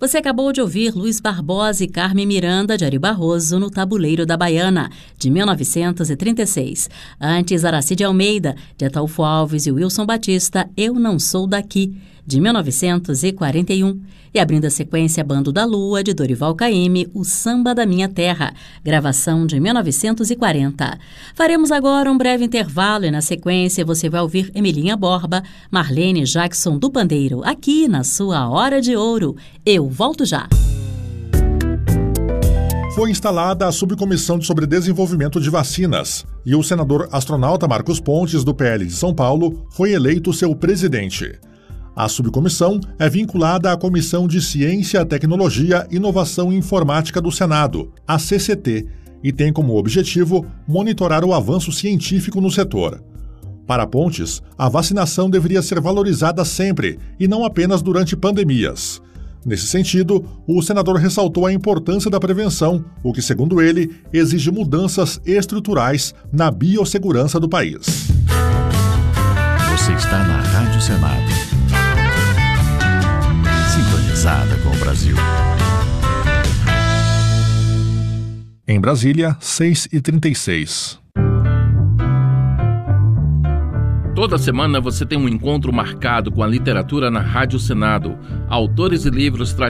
Você acabou de ouvir Luiz Barbosa e Carmen Miranda de Ari Barroso no Tabuleiro da Baiana, de 1936. Antes, Aracide Almeida, de Ataúfo Alves e Wilson Batista, Eu Não Sou Daqui, de 1941. E abrindo a sequência, Bando da Lua, de Dorival Caymmi, O Samba da Minha Terra, gravação de 1940. Faremos agora um breve intervalo e na sequência você vai ouvir Emilinha Borba, Marlene Jackson do Pandeiro, aqui na sua Hora de Ouro. Eu volto já. Foi instalada a Subcomissão sobre Desenvolvimento de Vacinas e o senador astronauta Marcos Pontes, do PL de São Paulo, foi eleito seu presidente. A subcomissão é vinculada à Comissão de Ciência, Tecnologia, Inovação e Informática do Senado, a CCT, e tem como objetivo monitorar o avanço científico no setor. Para Pontes, a vacinação deveria ser valorizada sempre e não apenas durante pandemias. Nesse sentido, o senador ressaltou a importância da prevenção, o que, segundo ele, exige mudanças estruturais na biossegurança do país. Você está na Rádio Senado. Sintonizada com o Brasil. Em Brasília, 6h36. Toda semana você tem um encontro marcado com a literatura na Rádio Senado. Autores e livros